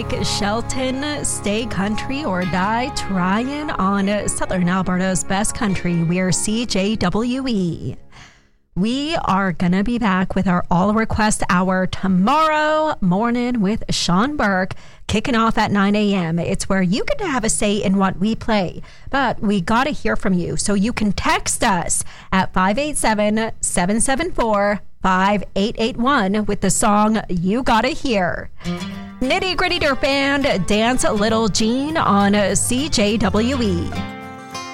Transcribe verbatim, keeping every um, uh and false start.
Shelton, stay country or die trying on Southern Alberta's best country. We're C J W E. We are going to be back with our All Request Hour tomorrow morning with Sean Burke, kicking off at nine a.m. It's where you get to have a say in what we play, but we got to hear from you. So you can text us at five eight seven, seven seven four, five eight eight one with the song You Gotta Hear. Nitty Gritty Dirt Band, Dance Little Jean on C J W E.